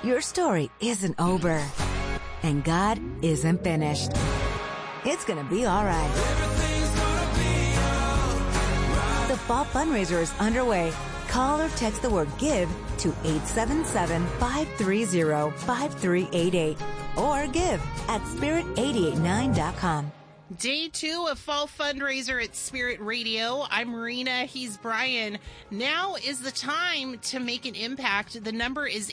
Your story isn't over. And God isn't finished. It's gonna be all right. The fall fundraiser is underway. Call or text the word GIVE to 877-530-5388 or give at spirit889.com. Day 2 of Fall Fundraiser at Spirit Radio. I'm Marina. He's Brian. Now is the time to make an impact. The number is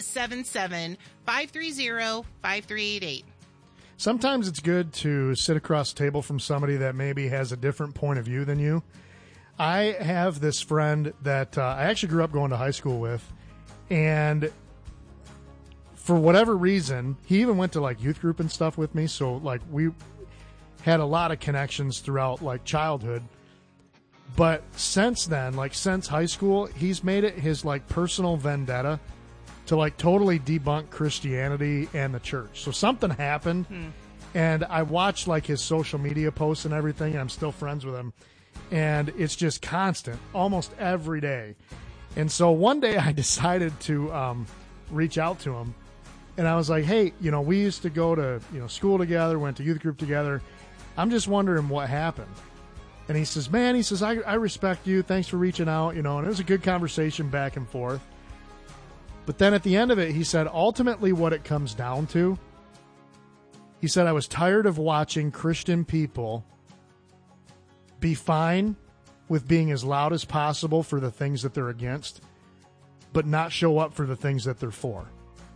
877-530-5388. Sometimes it's good to sit across the table from somebody that maybe has a different point of view than you. I have this friend that I actually grew up going to high school with, and for whatever reason, he even went to like youth group and stuff with me, so like we had a lot of connections throughout like childhood. But since then, like since high school, he's made it his like personal vendetta to like totally debunk Christianity and the church. So something happened, and I watched like his social media posts and everything, and I'm still friends with him. And it's just constant, almost every day. And so one day I decided to reach out to him, and I was like, hey, you know, we used to go to, you know, school together, went to youth group together. I'm just wondering what happened. And he says, man, I respect you. Thanks for reaching out, you know, and it was a good conversation back and forth. But then at the end of it, he said, ultimately what it comes down to, he said, I was tired of watching Christian people be fine with being as loud as possible for the things that they're against, but not show up for the things that they're for.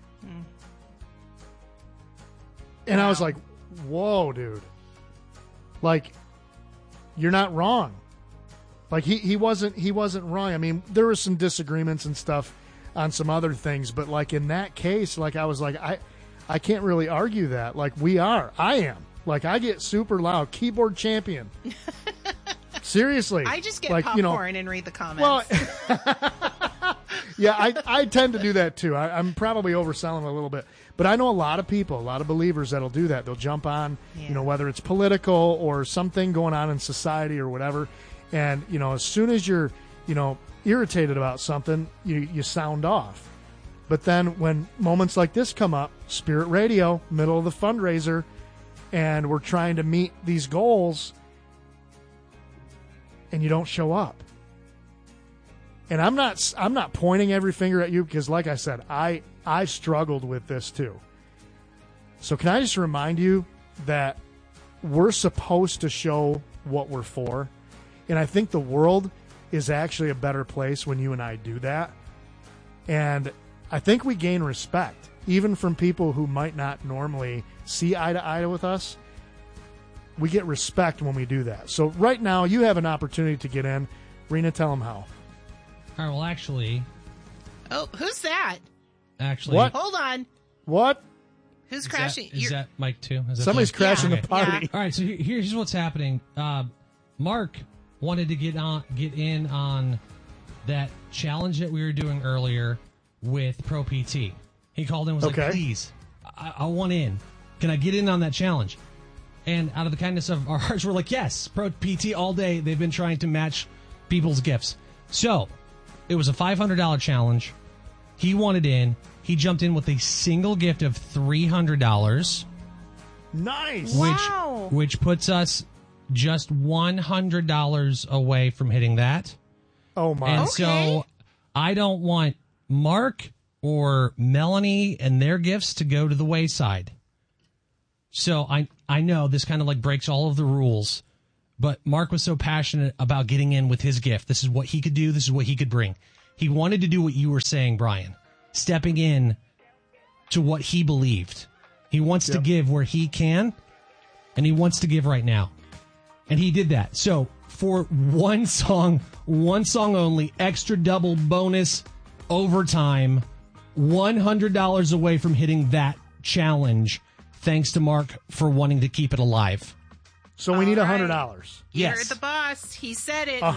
And wow. I was like, whoa, dude. Like, you're not wrong. Like, he wasn't wrong. I mean, there were some disagreements and stuff on some other things, but like in that case, like I was like, I can't really argue that. Like I am. Like I get super loud, keyboard champion. Seriously. I just get like, popcorn and read the comments. Well, yeah, I tend to do that too. I'm probably overselling it a little bit. But I know a lot of people, a lot of believers that'll do that. They'll jump on, you know, whether it's political or something going on in society or whatever. And, you know, as soon as you're, you know, irritated about something, you sound off. But then when moments like this come up, Spirit Radio, middle of the fundraiser, and we're trying to meet these goals, and you don't show up. And I'm not pointing every finger at you because, like I said, I struggled with this too. So can I just remind you that we're supposed to show what we're for, and I think the world is actually a better place when you and I do that. And I think we gain respect, even from people who might not normally see eye to eye with us. We get respect when we do that. So right now, you have an opportunity to get in. Rena, tell them how. All right, well, actually... Oh, who's that? Actually... What? Hold on. What? Who's crashing? Is that Mike, too? Somebody's crashing the party. Yeah. All right, so here's what's happening. Mark wanted to get in on that challenge that we were doing earlier with Pro PT. He called in and was like, please, I want in. Can I get in on that challenge? And out of the kindness of our hearts, we're like, yes, Pro PT all day. They've been trying to match people's gifts. So it was a $500 challenge. He wanted in. He jumped in with a single gift of $300. Nice. Wow. Which puts us just $100 away from hitting that. Oh, my. And so I don't want Mark or Melanie and their gifts to go to the wayside. So I know this kind of like breaks all of the rules, but Mark was so passionate about getting in with his gift. This is what he could do. This is what he could bring. He wanted to do what you were saying, Brian, stepping in to what he believed. He wants to give where he can, and he wants to give right now. And he did that. So for one song only, extra double bonus overtime, $100 away from hitting that challenge. Thanks to Mark for wanting to keep it alive. So we need $100. Yes. You're the boss. He said it. $100.